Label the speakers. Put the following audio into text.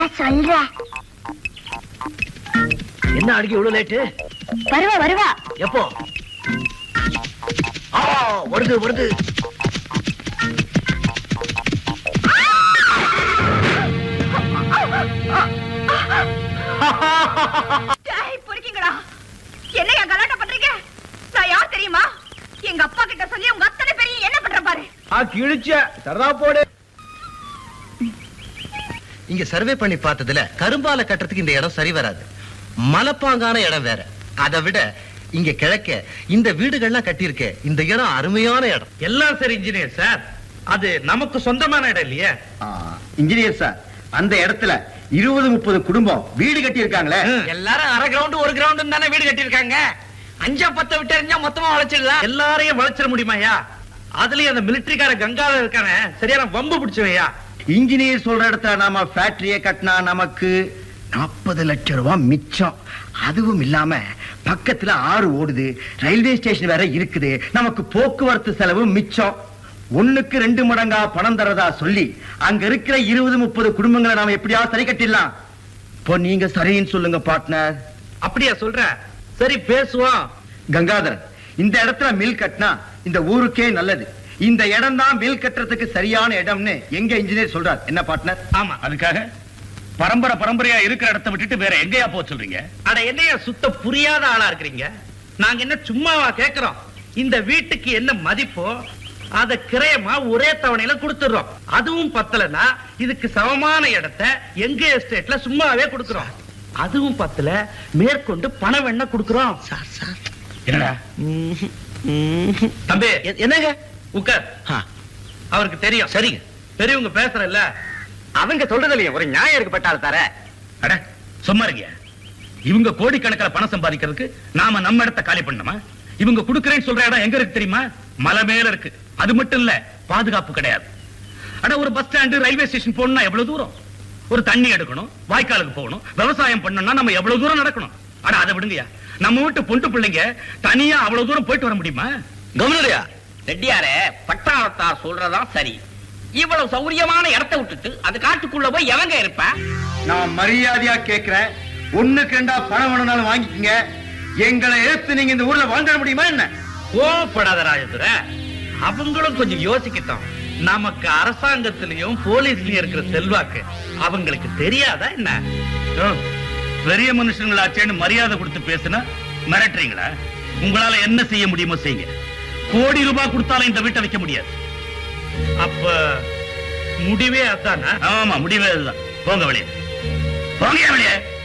Speaker 1: சொல்றேன்.
Speaker 2: என்ன அடிக்க இவ்வளவு லேட்டு?
Speaker 1: வருவா
Speaker 2: எப்போ? வருது வருது.
Speaker 3: புரிக்கீங்களா? என்னையா கலாட்டா பண்றீங்க? நான் யார் தெரியுமா? எங்க அப்பா கிட்ட சொல்லி உங்க அத்தனை பேரையும் என்ன பண்ற பாரு.
Speaker 2: கிழிச்ச சரதா போடு.
Speaker 4: இங்க சர்வே பண்ணி பார்த்ததுல கரும்பால கட்டுறதுக்கு இந்த இடம் சரி வராது. மலப்பாங்கான இடம் வேற. அதை விட இங்க கிழக்க இந்த வீடுகள்லாம் கட்டியிருக்க இந்த இடம் அருமையான இடம்.
Speaker 5: எல்லாம் சரி இன்ஜினியர் சார், அது நமக்கு சொந்தமான இடம் இல்லையே.
Speaker 6: இன்ஜினியர் சார், அந்த இடத்துல 20-30 குடும்பம் வீடு கட்டி இருக்காங்களே.
Speaker 5: எல்லாரும் அரை கிரவுண்ட் ஒரு கிரவுண்ட் தானே வீடு கட்டி இருக்காங்க. 5-10 விட்டு எறிஞ்சா மொத்தமா வளைச்சிடலாம். எல்லாரையும் வளைச்சிட முடியுமாயா? அதுலயும் அந்த மிலிட்டரிக்கார கங்காதர் இருக்கானே, சரியான வம்பு பிடிச்சவையா.
Speaker 6: இன்ஜினியர் சொல்ற இடத்துல நாம ஃபேக்டரியை கட்டினா நமக்கு 40 லட்சம் ரூபாய் மிச்சம். அதுவும் இல்லாம பக்கத்துல ஆறு ஓடுது, ரயில்வே ஸ்டேஷன் வேற இருக்குது. நமக்கு போக்குவரத்து செலவு மிச்சம். 1க்கு 2 மடங்கா பணம் தரதா சொல்லி அங்க இருக்கிற 20-30 குடும்பங்களை நாம எப்படியாவது சரி கட்டிடலாம். இப்போ நீங்க சரின்னு சொல்லுங்க பார்ட்னர்.
Speaker 5: அப்படியா சொல்ற? சரி பேசுவோம்.
Speaker 6: கங்காதரன், இந்த இடத்துல மில் கட்டினா இந்த ஊருக்கே நல்லது. இந்த இடம் தான் மில் கட்டுறதுக்கு சரியான இடம்னு எங்க இன்ஜினியர் சொல்றார். என்ன பார்ட்னர்?
Speaker 5: ஆமா.
Speaker 7: அதுக்காக பரம்பரையா இருக்கிற இடத்தை விட்டுட்டு வேற எங்கயா போக சொல்றீங்க?
Speaker 5: அட என்னையா சுத்த புரியாத ஆளா இருக்கிறீங்க? நாங்க என்ன சும்மாவா கேக்குறோம்? இந்த வீட்டுக்கு என்ன மதிப்போ அத கிரயமா ஒரே தவணையில கொடுத்துறோம். அதுவும் பத்தலனா இதுக்கு சமமான இடத்தை எங்க எஸ்டேட்ல சும்மாவே கொடுக்கிறோம். அதுவும் பத்தல, மேற்கொண்டு பணம் வேணா கொடுக்கிறோம்.
Speaker 7: என்னடா
Speaker 5: தம்பி?
Speaker 4: என்னங்க?
Speaker 5: உட்கார். அவருக்கு தெரியும்.
Speaker 4: சரிங்க.
Speaker 5: பெரியவங்க பேசுறல்ல,
Speaker 6: அவங்க சொல்றதுலயே ஒரு நியாயம் இருக்கு பட்டால தர.
Speaker 7: அட சும்மா இருங்க. இவங்க கோடிக்கணக்கில் பணம் சம்பாதிக்கிறதுக்கு நாம நம்ம இடத்தை காலி பண்ணணுமா? இவங்க குடுக்கறேன்னு சொல்ற இடம் எங்க இருக்கு தெரியுமா? மலை மேல இருக்கு. அது மட்டும் இல்ல, பாதுகாப்பு கிடையாது. அட ஒரு பஸ் ஸ்டாண்ட், ரயில்வே ஸ்டேஷன் போகணும்னா எவ்வளவு தூரம்? ஒரு தண்ணி எடுக்கணும், வாய்க்காலுக்கு போகணும், விவசாயம் பண்ணணும்னா நம்ம எவ்வளவு தூரம் நடக்கணும்? அட அதை விடுங்கயா. நம்ம வீட்டு பொண்டு பிள்ளைங்க தனியா அவ்வளவு தூரம் போயிட்டு வர முடியுமா?
Speaker 4: கவனியா
Speaker 8: ரெட்டியாரே, பட்டாளத்தார் சொல்றதான் சரி. இவ்வளவு சௌரியமான இடத்தை விட்டுட்டு அது காட்டுக்குள்ள போய் எவங்க இருப்ப?
Speaker 6: நான் மரியாதையா கேக்குறேன். 1க்கு 2 பணம் வேணும்னாலும் வாங்கிக்கங்க. எங்களை எடுத்து நீங்க இந்த ஊர்ல வாழ்ந்துட முடியுமா என்ன?
Speaker 5: கோவப்படாத ராஜதுர. அவங்களும் கொஞ்சம் யோசிக்கட்டும். நமக்கு அரசாங்கத்திலையும் போலீஸ்லயும் இருக்கிற செல்வாக்கு அவங்களுக்கு தெரியாதா என்ன?
Speaker 7: பெரிய மனுஷங்களாச்சேன்னு மரியாதை கொடுத்து பேசுனா மிரட்டுறீங்களா? உங்களால என்ன செய்ய முடியுமோ செய்யுங்க. கோடி ரூபாய் கொடுத்தாலும் இந்த வீட்டை வைக்க முடியாது.
Speaker 5: அப்ப முடிவே அதானா?
Speaker 7: ஆமா, முடிவே அதுதான். போங்க வெளியே, போங்க வெளியே.